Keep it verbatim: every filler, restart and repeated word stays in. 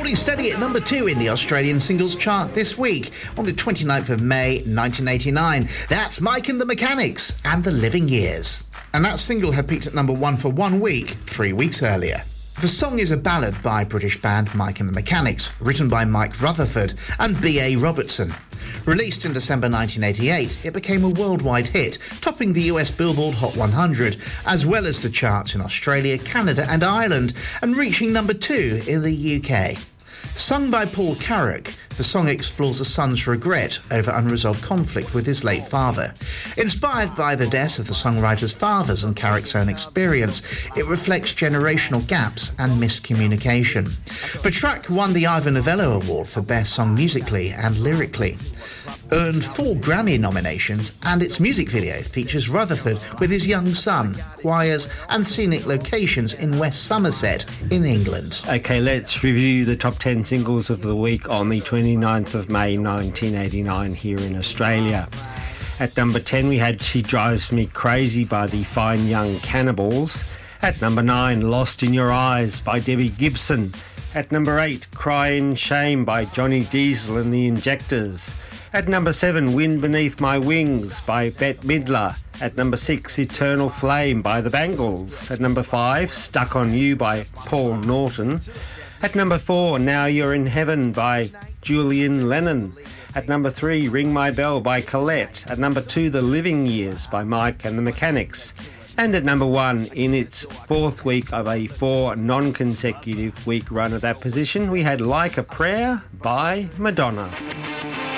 Holding steady at number two in the Australian singles chart this week on the twenty-ninth of May nineteen eighty-nine. That's Mike and the Mechanics and The Living Years. And that single had peaked at number one for one week, three weeks earlier. The song is a ballad by British band Mike and the Mechanics, written by Mike Rutherford and B A Robertson. Released in December nineteen eighty-eight, it became a worldwide hit, topping the U S Billboard Hot one hundred, as well as the charts in Australia, Canada and Ireland, and reaching number two in the U K. Sung by Paul Carrack, the song explores a son's regret over unresolved conflict with his late father. Inspired by the deaths of the songwriter's fathers and Carrack's own experience, it reflects generational gaps and miscommunication. The track won the Ivor Novello Award for Best Song Musically and Lyrically, earned four Grammy nominations, and its music video features Rutherford with his young son, choirs and scenic locations in West Somerset in England. OK, let's review the top ten singles of the week on the twenty-ninth of May nineteen eighty-nine here in Australia. At number ten we had She Drives Me Crazy by the Fine Young Cannibals. At number nine, Lost in Your Eyes by Debbie Gibson. At number eight, Crying Shame by Johnny Diesel and the Injectors. At number seven, Wind Beneath My Wings by Bette Midler. At number six, Eternal Flame by The Bangles. At number five, Stuck on You by Paul Norton. At number four, Now You're in Heaven by Julian Lennon. At number three, Ring My Bell by Colette. At number two, The Living Years by Mike and the Mechanics. And at number one, in its fourth week of a four non-consecutive week run at that position, we had Like a Prayer by Madonna.